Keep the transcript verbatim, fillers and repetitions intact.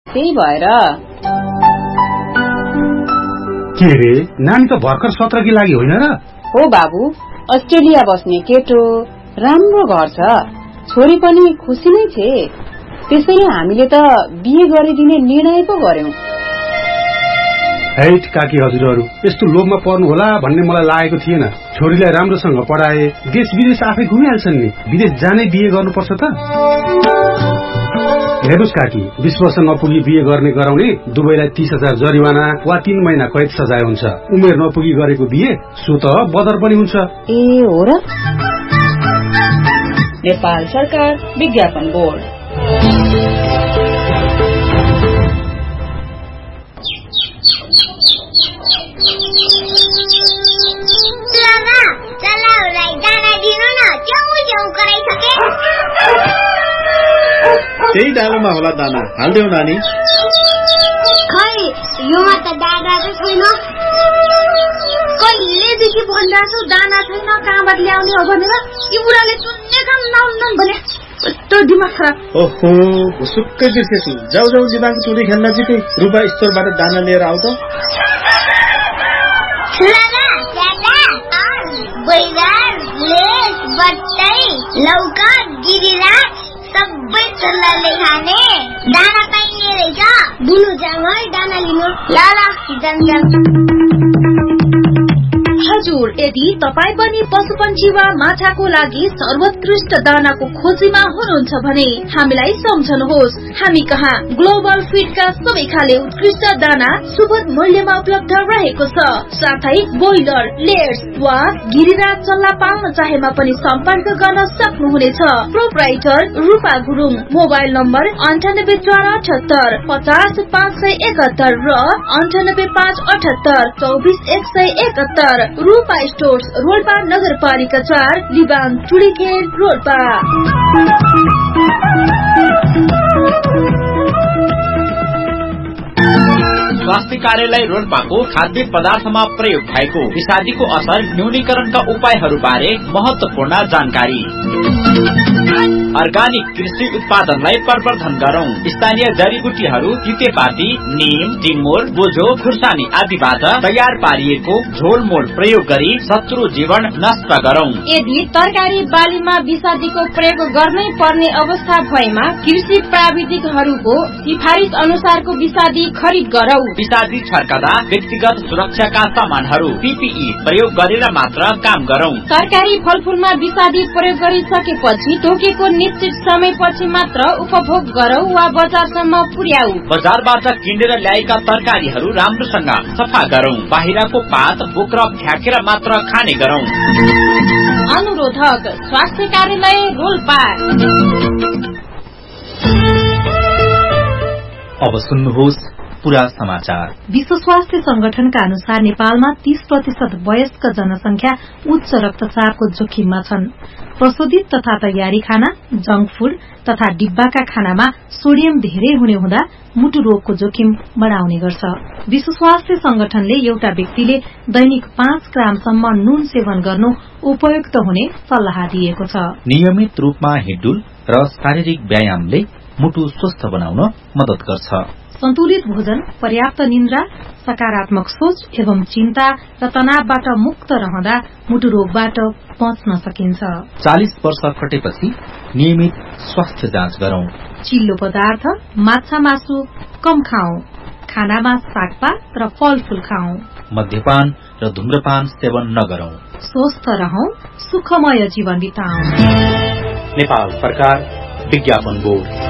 त्यही भएर के रे नानी त भर्खर सत्रकी लागि होइन र? हो बाबु, अस्ट्रेलिया बस्ने केटो, राम्रो घर छ, छोरी पनि खुसी नै छे। त्यसैले हामीले त बिहे गरिदिने निर्णय पो गर्यौं। हैट काकी हजुरहरू, यस्तो लोभमा पर्नु होला भन्ने मलाई लागेको थिएन। छोरीलाई राम्रोसँग पढाए, देश विदेश आफै घुमिहाल्छन् नि। विदेश जानै बिहे गर्नुपर्छ त? हेर्नुस् काकी, बीस वर्ष नपुगी बिहे गर्ने गराउने दुवैलाई तीस हजार जरिवाना वा तीन महिना कैद सजाय हुन्छ। उमेर नपुगी गरेको बिहे सो त बदर पनि हुन्छ। ए हो र? नेपाल सरकार विज्ञापन बोर्ड। त्यही डालोमा होला दाना, हाल्देऊ नानी। खै योमा त दाना चाहिँ छैन। कहिलेदेखि भनिरहेको छु दाना छैन, कहाँबाट ल्याउने हो भनेर। यो बुढाले सुन्ने काम नहुन्न भने कस्तो दिमाग खराब। ओहो, सुक्कै बिर्सेछु। जाऊ जाऊ दिमाग चुरी खेल्न जिते रुपा स्टोरबाट दाना लिएर आऊ त। लौका गिरिराज सबै चल्लाले खाने दाना पाइने रहेछ। दुनु जाम है दाना लिनु। ल ल जाम जाम। हजुर, यदि तपाईँ पनि पशुपन्छी वा माछाको लागि सर्वोत्कृष्ट दानाको खोजीमा हुनुहुन्छ भने हामीलाई सम्झनुहोस्। हामी कहाँ ग्लोबल फीडका सबै खाले उत्कृष्ट दाना सुपथ मूल्यमा उपलब्ध रहेको छ। साथै बोइलर, लेयर्स वा गिरिराज चल्ला पाल्न चाहेमा पनि सम्पर्क गर्न सक्नुहुनेछ। प्रोप्राइटर रूपा गुरुङ, मोबाइल नम्बर अन्ठानब्बे चार अठहत्तर पचास पाँच सय एकहत्तर र अन्ठानब्बे पाँच अठहत्तर चौबिस एक सय एकहत्तर। रूपा स्टोर्स, रोल्पा नगरपालिका चार, लिबान चुडीखेल रोल्पा। स्वास्थ्य कार्यालय रोल्पाको खाद्य पदार्थमा प्रयोग भएको विषादीको असर न्यूनीकरणका उपायहरू बारे महत्वपूर्ण जानकारी। अर्गानिक कृषि उत्पादनलाई प्रवर्धन गरौं। स्थानीय जडीबुटीहरू तितेपाती, नीम, टिमुर, बोझो, खुर्सानी आदिबाट तयार पारिएको झोलमोल प्रयोग गरी शत्रु जीवन नष्ट गरौं। यदि तरकारी बालीमा विषादीको प्रयोग गर्नै पर्ने अवस्था भएमा कृषि प्राविधिकहरूको सिफारिस अनुसारको विषादी खरिद गरौं। विषादी छर्कदा व्यक्तिगत सुरक्षाका सामानहरू पीपीई प्रयोग गरेर मात्र काम गरौं। तरकारी फलफूलमा विषादी प्रयोग गरिसकेपछि तोकेको निश्चित समयपछि मात्र उपभोग गरौं वा बजारसम्म पुर्याऊ। बजारबाट किनेर ल्याएका तरकारीहरू राम्रोसँग सफा गरौं। बाहिरको पात बोक्र फ्याँकेर मात्र खाने गरौं। अनुरोधक स्वास्थ्य कार्यालय रोल्पा। अब सुन्नुहोस् पूरा समाचार। विश्व स्वास्थ्य संगठनका अनुसार नेपालमा तीस प्रतिशत वयस्क जनसंख्या उच्च रक्तचापको जोखिममा छन्। प्रशोधित तथा तयारी खाना, जंक फूड तथा डिब्बाका खानामा सोडियम धेरै हुने हुँदा मुटु रोगको जोखिम बढ़ाउने गर्छ। विश्व स्वास्थ्य संगठनले एउटा व्यक्तिले दैनिक पाँच ग्रामसम्म नुन सेवन गर्नु उपयुक्त हुने सल्लाह दिएको छ। नियमित रूपमा हिँडडुल र शारीरिक व्यायामले मुटु स्वस्थ बनाउन मद्दत गर्छ। सन्तुलित भोजन, पर्याप्त निन्द्रा, सकारात्मक सोच एवं चिन्ता र तनावबाट मुक्त रहँदा मुटु रोगबाट बच्न सकिन्छ। चालीस वर्ष कटेपछि नियमित स्वास्थ्य जाँच गरौं। चिल्लो पदार्थ, माछा मासु कम खाऊ। खानामा सागपात र फलफूल खाऊ। मद्यपान र धूम्रपान सेवन नगरौं। स्वस्थ रहौं, सुखमय जीवन बिताऊ। नेपाल सरकार विज्ञापन बोर्ड।